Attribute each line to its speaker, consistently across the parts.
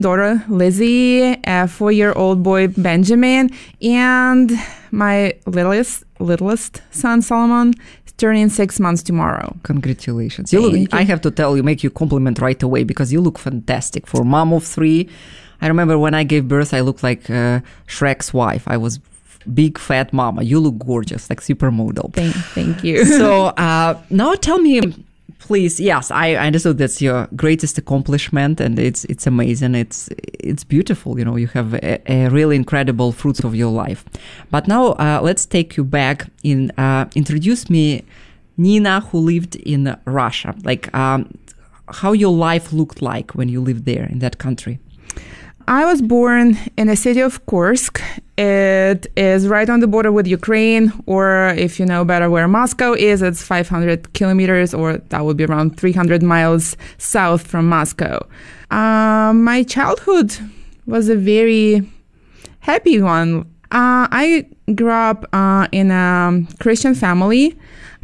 Speaker 1: daughter, Lizzie, a 4-year-old boy, Benjamin, and my littlest son, Solomon, is turning 6 months tomorrow.
Speaker 2: Congratulations. I have to tell you, make you compliment right away because you look fantastic for mom of 3. I remember when I gave birth, I looked like Shrek's wife. I was big fat mama. You look gorgeous, like supermodel.
Speaker 1: Thank you.
Speaker 2: So now tell me, please. Yes, I understood that's your greatest accomplishment, and it's amazing. It's beautiful. You know, you have a really incredible fruits of your life. But now let's take you back in. Introduce me, Nina, who lived in Russia. Like how your life looked like when you lived there in that country.
Speaker 1: I was born in the city of Kursk. It is right on the border with Ukraine, or if you know better where Moscow is, it's 500 kilometers, or that would be around 300 miles south from Moscow. My childhood was a very happy one. I grew up in a Christian family.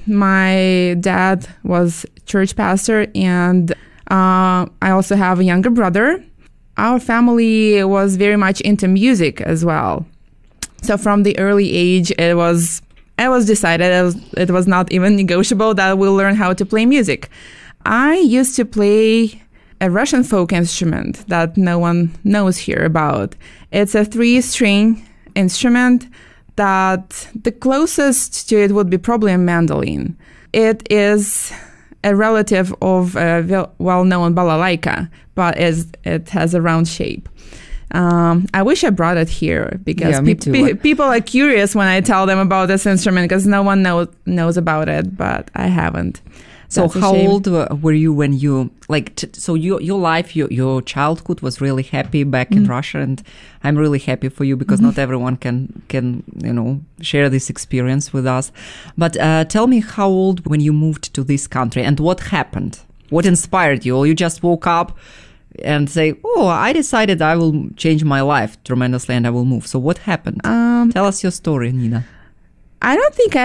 Speaker 1: My dad was church pastor, and I also have a younger brother. Our family was very much into music as well. So from the early age, it was decided, it was not even negotiable that we'll learn how to play music. I used to play a Russian folk instrument that no one knows here about. It's a 3-string instrument that the closest to it would be probably a mandolin. It is a relative of a well-known balalaika, but it has a round shape. I wish I brought it here because people are curious when I tell them about this instrument because no one knows about it, but I haven't.
Speaker 2: So how old were you when you, so your life, your childhood was really happy back in Russia, and I'm really happy for you because not everyone can share this experience with us. But tell me how old when you moved to this country and what happened? What inspired you? Or you just woke up and say, oh, I decided I will change my life tremendously and I will move. So what happened? Tell us your story, Nina.
Speaker 1: I don't think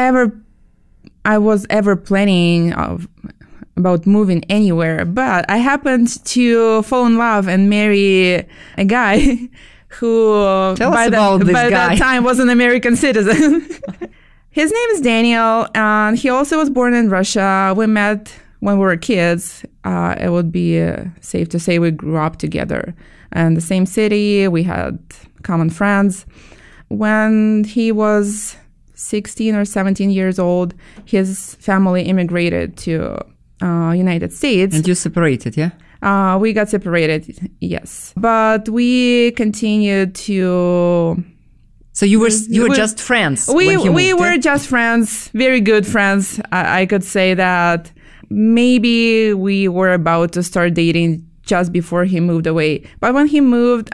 Speaker 1: I was ever planning about moving anywhere, but I happened to fall in love and marry a guy who by that time was an American citizen. His name is Daniel, and he also was born in Russia. We met when we were kids. It would be safe to say we grew up together in the same city. We had common friends. When he was 16 or 17 years old, his family immigrated to United States.
Speaker 2: And you separated, yeah?
Speaker 1: We got separated, yes. But we continued to...
Speaker 2: So you were just friends when he moved,
Speaker 1: We were just friends, very good friends. I could say that maybe we were about to start dating just before he moved away. But when he moved,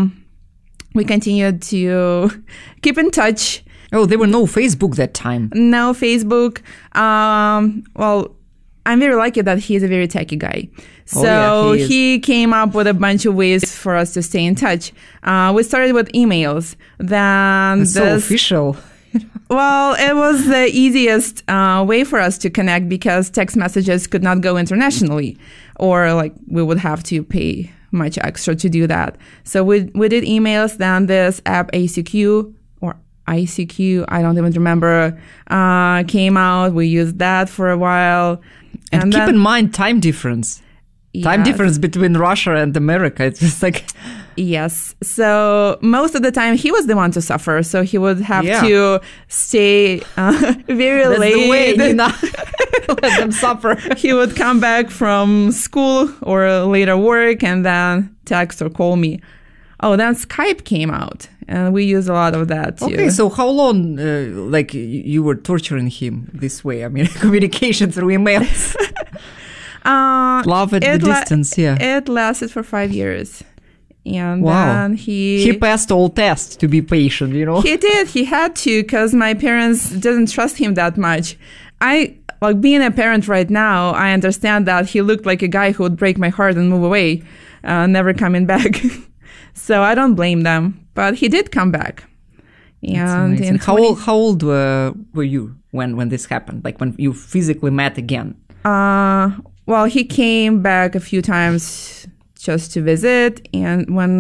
Speaker 1: we continued to keep in touch.
Speaker 2: Oh, there were no Facebook that time.
Speaker 1: No Facebook. Well, I'm very lucky that he's a very techie guy. So he came up with a bunch of ways for us to stay in touch. We started with emails. Then
Speaker 2: so official.
Speaker 1: Well, it was the easiest way for us to connect because text messages could not go internationally, or we would have to pay much extra to do that. So we did emails. Then this app ACQ or ICQ, I don't even remember, came out. We used that for a while.
Speaker 2: And keep in mind time difference. Yes. Time difference between Russia and America. It's just like...
Speaker 1: Yes. So most of the time he was the one to suffer. So he would have to stay very late.
Speaker 2: That's the way, Nina. Let them suffer.
Speaker 1: He would come back from school or later work and then text or call me. Oh, then Skype came out. And we use a lot of that too.
Speaker 2: Okay, so how long, you were torturing him this way? I mean, communication through emails. Love at the distance,
Speaker 1: It lasted for 5 years. And then
Speaker 2: he passed all tests to be patient, you know?
Speaker 1: He did. He had to because my parents didn't trust him that much. Being a parent right now, I understand that he looked like a guy who would break my heart and move away, never coming back. So I don't blame them. But he did come back. And
Speaker 2: how old were you when this happened? Like when you physically met again?
Speaker 1: Well, he came back a few times just to visit. And when